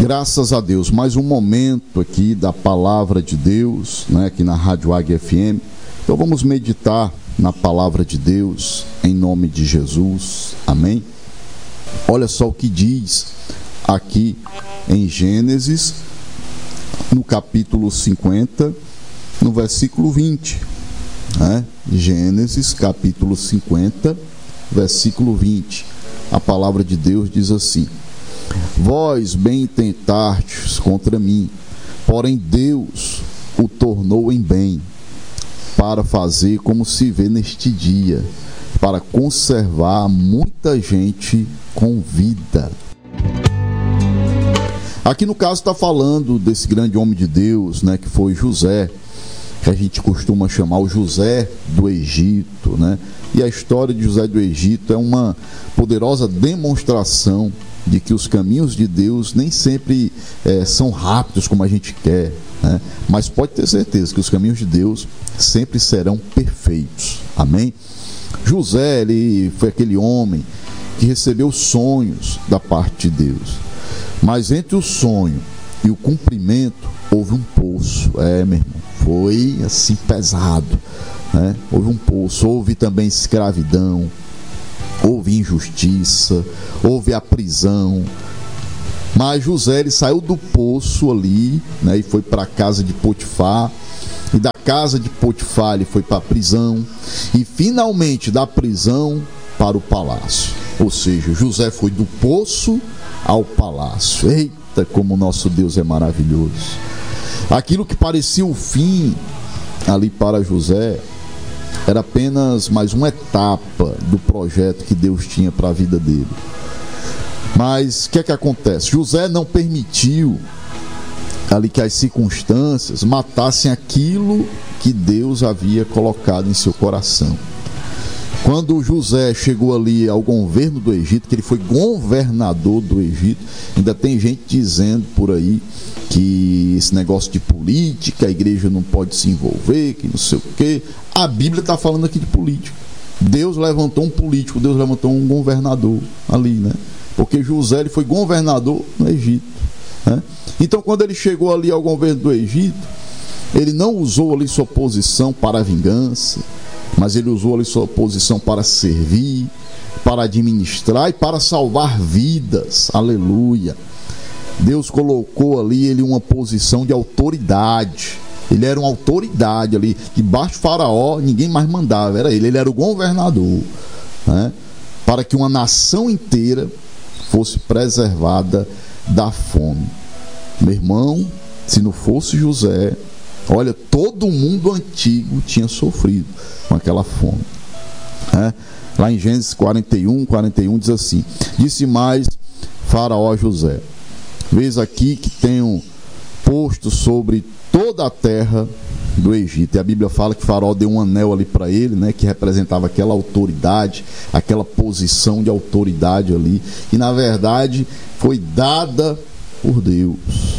Graças a Deus, mais um momento aqui da Palavra de Deus, né, aqui na Rádio Águia FM. Então vamos meditar na Palavra de Deus, em nome de Jesus, amém? Olha só o que diz aqui em Gênesis, no capítulo 50, no versículo 20, né? Gênesis, capítulo 50, versículo 20. A Palavra de Deus diz assim: vós bem tentastes contra mim, porém Deus o tornou em bem, para fazer como se vê neste dia, para conservar muita gente com vida. Aqui no caso está falando desse grande homem de Deus, né, que foi José, que a gente costuma chamar o José do Egito, né? E a história de José do Egito é uma poderosa demonstração de que os caminhos de Deus nem sempre são rápidos como a gente quer, né? Mas pode ter certeza que os caminhos de Deus sempre serão perfeitos, amém? José, ele foi aquele homem que recebeu sonhos da parte de Deus, mas entre o sonho e o cumprimento houve um poço, meu irmão, foi assim pesado, né? Houve um poço, houve também escravidão, houve injustiça, houve a prisão. Mas José, ele saiu do poço ali, né, e foi para a casa de Potifar, e da casa de Potifar ele foi para a prisão, e finalmente da prisão para o palácio. Ou seja, José foi do poço ao palácio. Eita, como o nosso Deus é maravilhoso! Aquilo que parecia o fim ali para José era apenas mais uma etapa do projeto que Deus tinha para a vida dele. Mas o que é que acontece? José não permitiu ali que as circunstâncias matassem aquilo que Deus havia colocado em seu coração. Quando José chegou ali ao governo do Egito, que ele foi governador do Egito, ainda tem gente dizendo por aí que esse negócio de política, a igreja não pode se envolver, que não sei o quê. A Bíblia está falando aqui de política. Deus levantou um político, Deus levantou um governador ali, né? Porque José, ele foi governador no Egito, né? Então, quando ele chegou ali ao governo do Egito, ele não usou ali sua posição para a vingança, mas ele usou ali sua posição para servir, para administrar e para salvar vidas. Aleluia! Deus colocou ali ele uma posição de autoridade. Ele era uma autoridade ali, debaixo do faraó, ninguém mais mandava, era ele era o governador, né? Para que uma nação inteira fosse preservada da fome. Meu irmão, se não fosse José, olha, todo mundo antigo tinha sofrido com aquela fome, né? Lá em Gênesis 41 diz assim: disse mais Faraó a José: vês aqui que tenho posto sobre toda a terra do Egito. E a Bíblia fala que Faraó deu um anel ali para ele, né, que representava aquela autoridade, aquela posição de autoridade ali, e na verdade foi dada por Deus.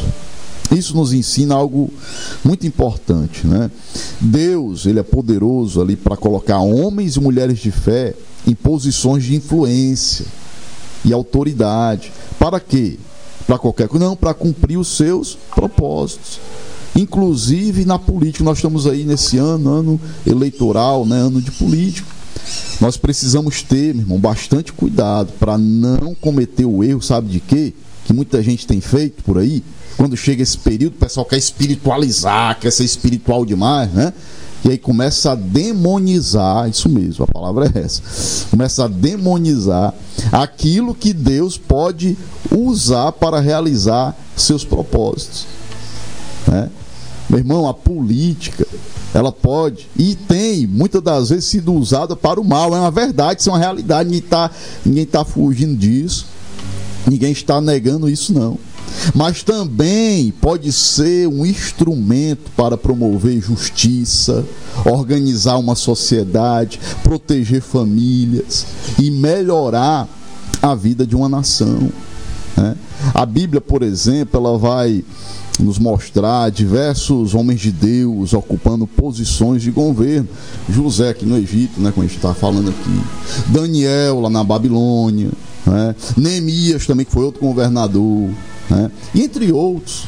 Isso nos ensina algo muito importante, né? Deus, ele é poderoso ali para colocar homens e mulheres de fé em posições de influência e autoridade. Para quê? Para qualquer coisa? Não, para cumprir os seus propósitos. Inclusive na política. Nós estamos aí nesse ano eleitoral, né? Ano de política. Nós precisamos ter, meu irmão, bastante cuidado para não cometer o erro, sabe de quê? Que muita gente tem feito por aí. Quando chega esse período, o pessoal quer espiritualizar, quer ser espiritual demais, né? E aí começa a demonizar, isso mesmo, a palavra é essa. Começa a demonizar aquilo que Deus pode usar para realizar seus propósitos, né? Meu irmão, a política, ela pode e tem, muitas das vezes, sido usada para o mal. É uma verdade, isso é uma realidade, ninguém está fugindo disso, ninguém está negando isso, não. Mas também pode ser um instrumento para promover justiça, organizar uma sociedade, proteger famílias e melhorar a vida de uma nação, né? A Bíblia, por exemplo, ela vai nos mostrar diversos homens de Deus ocupando posições de governo. José aqui no Egito, né, como a gente está falando aqui. Daniel lá na Babilônia, né? Neemias também, que foi outro governador, né? E entre outros.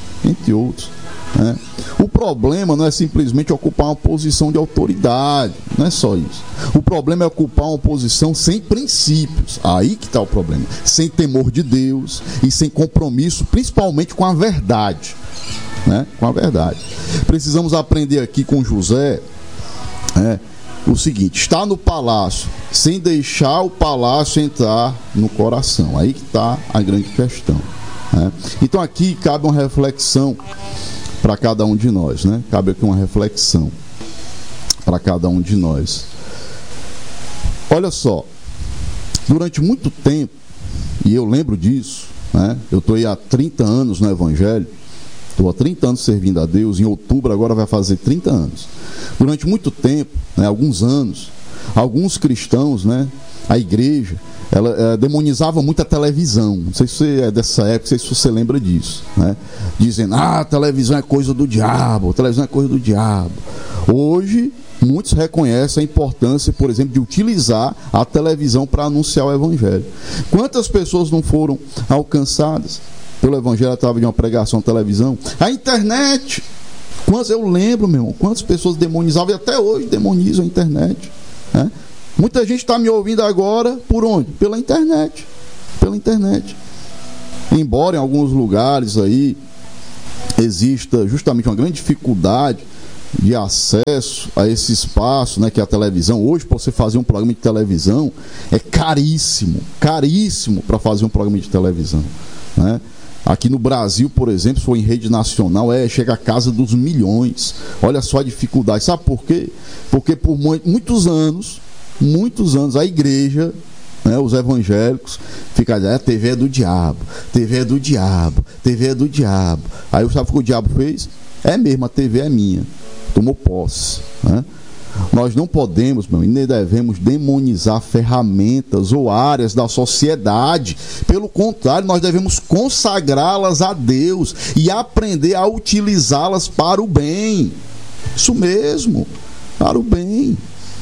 Né? O problema não é simplesmente ocupar uma posição de autoridade, não é só isso. O problema é ocupar uma posição sem princípios. Aí que está o problema. Sem temor de Deus e sem compromisso, principalmente com a verdade, né? Com a verdade. Precisamos aprender aqui com José, né, o seguinte: está no palácio sem deixar o palácio entrar no coração. Aí que está a grande questão, né? Então aqui cabe uma reflexão para cada um de nós, né? Cabe aqui uma reflexão para cada um de nós. Olha só, durante muito tempo, e eu lembro disso, né? Eu estou aí há 30 anos no Evangelho, estou há 30 anos servindo a Deus, em outubro agora vai fazer 30 anos. Durante muito tempo, né, alguns anos, alguns cristãos, né, a igreja, ela demonizava muito a televisão. Não sei se você é dessa época, não sei se você lembra disso, né? Dizendo, a televisão é coisa do diabo, a televisão é coisa do diabo. Hoje, muitos reconhecem a importância, por exemplo, de utilizar a televisão para anunciar o Evangelho. Quantas pessoas não foram alcançadas pelo Evangelho através de uma pregação na televisão? A internet, eu lembro, meu irmão, quantas pessoas demonizavam, e até hoje demonizam a internet, né? Muita gente está me ouvindo agora, por onde? Pela internet. Pela internet. Embora em alguns lugares aí exista justamente uma grande dificuldade de acesso a esse espaço, né, que é a televisão. Hoje, para você fazer um programa de televisão, é caríssimo para fazer um programa de televisão, né? Aqui no Brasil, por exemplo, se for em rede nacional, chega a casa dos milhões. Olha só a dificuldade. Sabe por quê? Porque por muitos anos a igreja, né, os evangélicos ficam dizendo, a TV é do diabo, TV é do diabo, TV é do diabo. Aí sabe o que o diabo fez? É mesmo, a TV é minha, tomou posse, né? Nós não podemos, e nem devemos demonizar ferramentas ou áreas da sociedade. Pelo contrário, nós devemos consagrá-las a Deus e aprender a utilizá-las para o bem. Isso mesmo, para o bem.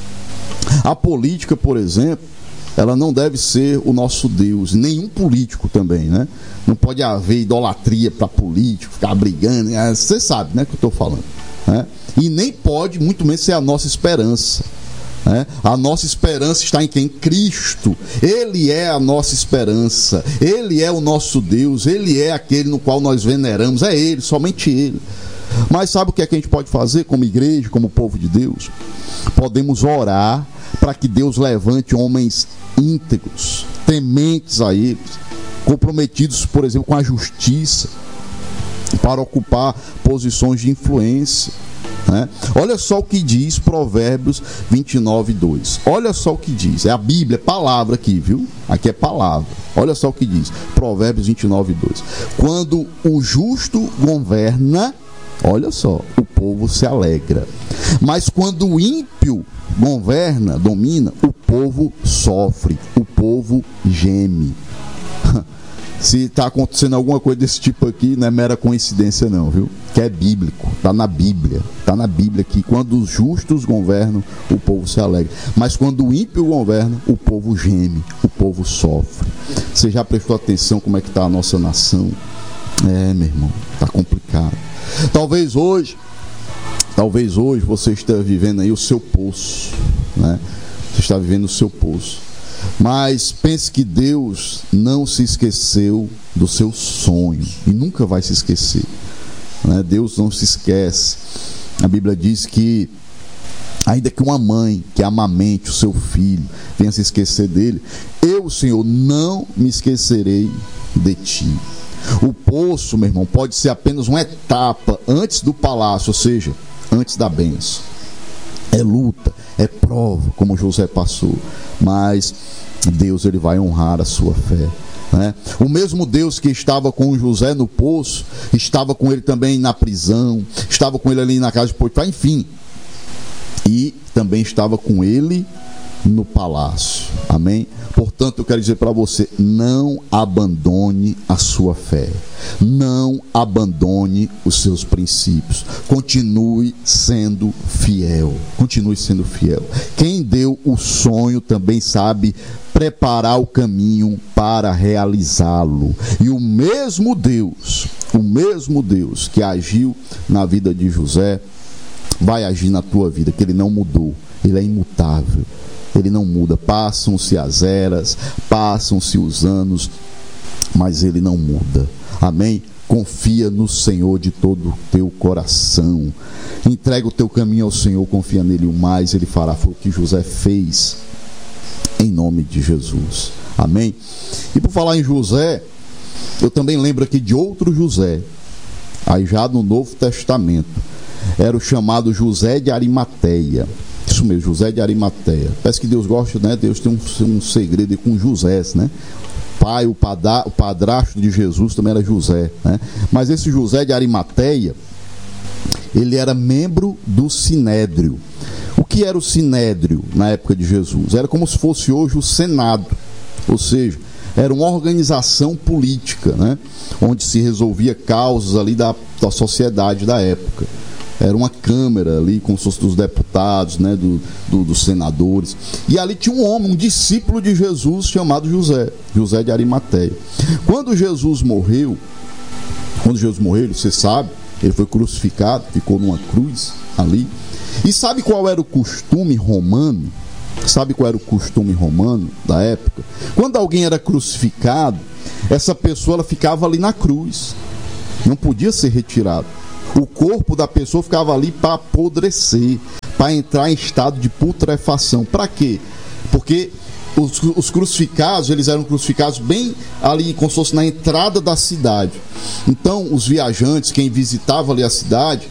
A política, por exemplo, ela não deve ser o nosso Deus, nenhum político também, né? Não pode haver idolatria para político, ficar brigando, você sabe, né, que eu estou falando, né? E nem pode, muito menos, ser a nossa esperança, né? A nossa esperança está em quem? Cristo. Ele é a nossa esperança, Ele é o nosso Deus, Ele é aquele no qual nós veneramos, é Ele, somente Ele. Mas sabe o que é que a gente pode fazer como igreja, como povo de Deus? Podemos orar para que Deus levante homens íntegros, tementes a Ele, comprometidos, por exemplo, com a justiça, para ocupar posições de influência, né? Olha só o que diz Provérbios 29:2. Olha só o que diz. É a Bíblia, é palavra aqui, viu? Aqui é palavra. Olha só o que diz. Provérbios 29:2. Quando o justo governa, olha só, o povo se alegra. Mas quando o ímpio governa, domina, o povo sofre, o povo geme. Se está acontecendo alguma coisa desse tipo aqui, não é mera coincidência não, viu? Que é bíblico, está na Bíblia que quando os justos governam, o povo se alegra. Mas quando o ímpio governa, o povo geme, o povo sofre. Você já prestou atenção como é que está a nossa nação? Meu irmão, está complicado. Talvez hoje você esteja vivendo aí o seu poço, né? Você está vivendo o seu poço. Mas pense que Deus não se esqueceu do seu sonho e nunca vai se esquecer, né? Deus não se esquece. A Bíblia diz que ainda que uma mãe que amamente o seu filho venha se esquecer dele, eu, Senhor, não me esquecerei de ti. O poço, meu irmão, pode ser apenas uma etapa antes do palácio, ou seja, antes da bênção. É luta, é prova, como José passou, mas Deus, ele vai honrar a sua fé, né? O mesmo Deus que estava com José no poço, estava com ele também na prisão, estava com ele ali na casa de Potifar, enfim, e também estava com ele no palácio. Amém? Portanto, eu quero dizer para você, não abandone a sua fé. Não abandone os seus princípios. Continue sendo fiel. Continue sendo fiel. Quem deu o sonho também sabe preparar o caminho para realizá-lo. E o mesmo Deus que agiu na vida de José, vai agir na tua vida, que ele não mudou. Ele é imutável. Ele não muda. Passam-se as eras, passam-se os anos, mas ele não muda. Amém? Confia no Senhor de todo o teu coração. Entrega o teu caminho ao Senhor, confia nele, o mais ele fará. Foi o que José fez, em nome de Jesus. Amém? E por falar em José, eu também lembro aqui de outro José, aí já no Novo Testamento. Era o chamado José de Arimateia. Isso mesmo, José de Arimateia. Parece que Deus gosta, né? Deus tem um segredo aí com José, né? Pai, o padrasto de Jesus também era José, né? Mas esse José de Arimateia, ele era membro do Sinédrio. O que era o Sinédrio na época de Jesus? Era como se fosse hoje o Senado, ou seja, era uma organização política, né? Onde se resolvia causas ali da sociedade da época. Era uma câmara ali, como se fosse dos deputados, né, dos senadores. E ali tinha um homem, um discípulo de Jesus, chamado José de Arimateia. Quando Jesus morreu, você sabe, ele foi crucificado, ficou numa cruz ali. E sabe qual era o costume romano? Sabe qual era o costume romano da época? Quando alguém era crucificado, essa pessoa ela ficava ali na cruz. Não podia ser retirado. O corpo da pessoa ficava ali para apodrecer, para entrar em estado de putrefação. Para quê? Porque os crucificados, eles eram crucificados bem ali, como se fosse na entrada da cidade. Então, os viajantes, quem visitava ali a cidade,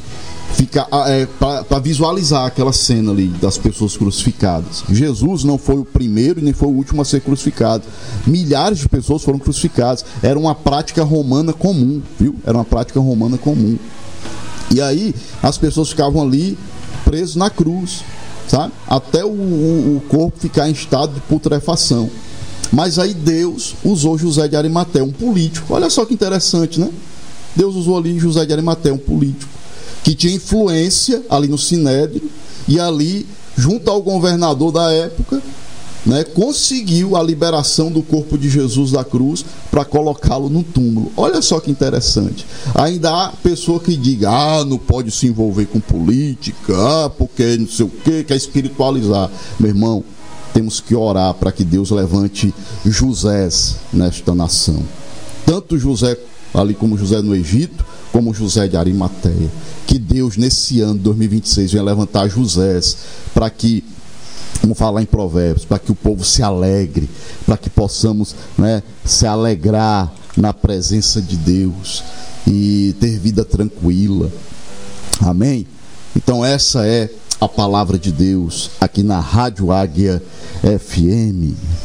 para visualizar aquela cena ali das pessoas crucificadas. Jesus não foi o primeiro e nem foi o último a ser crucificado. Milhares de pessoas foram crucificadas. Era uma prática romana comum, viu? Era uma prática romana comum. E aí as pessoas ficavam ali presas na cruz, sabe? Até o corpo ficar em estado de putrefação. Mas aí Deus usou José de Arimateia, um político. Olha só que interessante, né? Deus usou ali José de Arimateia, um político, que tinha influência ali no Sinédrio, e ali, junto ao governador da época, né, conseguiu a liberação do corpo de Jesus da cruz para colocá-lo no túmulo. Olha só que interessante. Ainda há pessoa que diga, não pode se envolver com política, porque não sei o que, quer espiritualizar. Meu irmão, temos que orar para que Deus levante Josés nesta nação. Tanto José ali como José no Egito, como José de Arimateia. Que Deus nesse ano 2026 venha levantar Josés para que, vamos falar em Provérbios, para que o povo se alegre, para que possamos, né, se alegrar na presença de Deus e ter vida tranquila. Amém? Então essa é a palavra de Deus aqui na Rádio Águia FM.